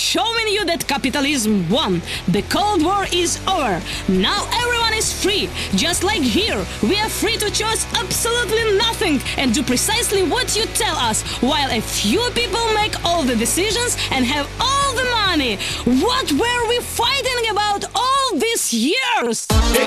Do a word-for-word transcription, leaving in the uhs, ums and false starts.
showing you that capitalism won. The Cold War is over. Now everyone is free. Just like here, we are free to choose absolutely nothing and do precisely what you tell us, while a few people make all the decisions and have all the money. What were we fighting about all these years? Hey